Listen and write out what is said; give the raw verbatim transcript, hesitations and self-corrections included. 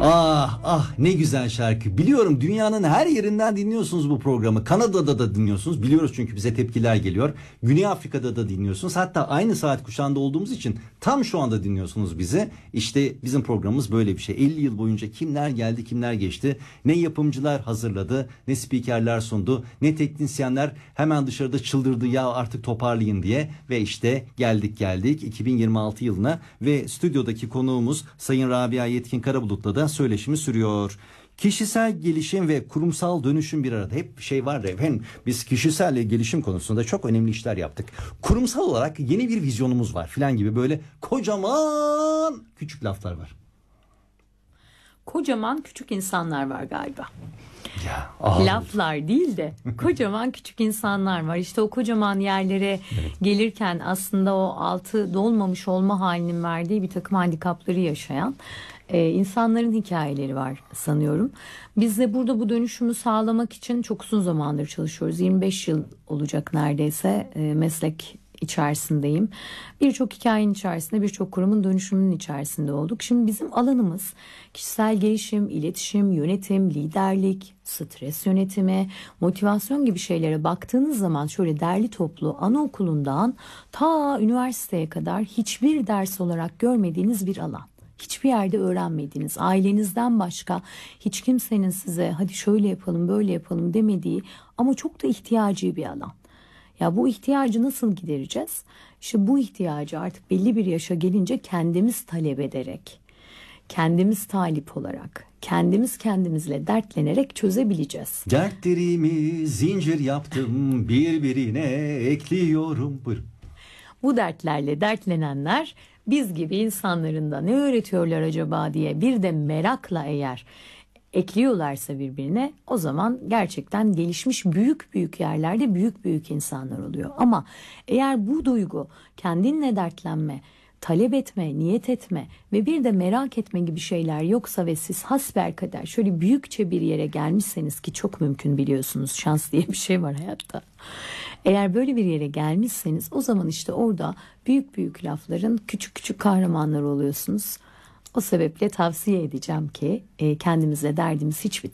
Ah ah ne güzel şarkı. Biliyorum dünyanın her yerinden dinliyorsunuz bu programı. Kanada'da da dinliyorsunuz. Biliyoruz çünkü bize tepkiler geliyor. Güney Afrika'da da dinliyorsunuz. Hatta aynı saat kuşağında olduğumuz için tam şu anda dinliyorsunuz bizi. İşte bizim programımız böyle bir şey. elli yıl boyunca kimler geldi kimler geçti. Ne yapımcılar hazırladı, ne spikerler sundu, ne teknisyenler hemen dışarıda çıldırdı ya artık toparlayın diye. Ve işte geldik geldik iki bin yirmi altı yılına ve stüdyodaki konuğumuz Sayın Rabia Yetkin Karabulut'la da söyleşimi sürüyor. Kişisel gelişim ve kurumsal dönüşüm bir arada. Hep şey var ya efendim, biz kişisel gelişim konusunda çok önemli işler yaptık. Kurumsal olarak yeni bir vizyonumuz var filan gibi böyle kocaman küçük laflar var. Kocaman küçük insanlar var galiba. Ya, ağır. Laflar değil de kocaman küçük insanlar var. İşte o kocaman yerlere evet. gelirken aslında o altı dolmamış olma halinin verdiği bir takım handikapları yaşayan e, insanların hikayeleri var sanıyorum. Biz de burada bu dönüşümü sağlamak için çok uzun zamandır çalışıyoruz. yirmi beş yıl olacak neredeyse e, meslek içerisindeyim. Birçok hikayenin içerisinde, birçok kurumun dönüşümünün içerisinde olduk. Şimdi bizim alanımız kişisel gelişim, iletişim, yönetim, liderlik, stres yönetimi, motivasyon gibi şeylere baktığınız zaman şöyle derli toplu anaokulundan ta üniversiteye kadar hiçbir ders olarak görmediğiniz bir alan. Hiçbir yerde öğrenmediğiniz, ailenizden başka hiç kimsenin size hadi şöyle yapalım, böyle yapalım demediği ama çok da ihtiyacı bir alan. Ya bu ihtiyacı nasıl gidereceğiz? İşte bu ihtiyacı artık belli bir yaşa gelince kendimiz talep ederek, kendimiz talip olarak, kendimiz kendimizle dertlenerek çözebileceğiz. Dertlerimi zincir yaptım, birbirine ekliyorum. Buyurun. Bu dertlerle dertlenenler biz gibi insanların da ne öğretiyorlar acaba diye bir de merakla eğer ekliyorlarsa birbirine, o zaman gerçekten gelişmiş büyük büyük yerlerde büyük büyük insanlar oluyor. Ama eğer bu duygu kendinle dertlenme, talep etme, niyet etme ve bir de merak etme gibi şeyler yoksa ve siz hasbelkader şöyle büyükçe bir yere gelmişseniz, ki çok mümkün biliyorsunuz, şans diye bir şey var hayatta. Eğer böyle bir yere gelmişseniz o zaman işte orada büyük büyük lafların küçük küçük kahramanları oluyorsunuz. O sebeple tavsiye edeceğim ki kendimizle derdimiz hiçbir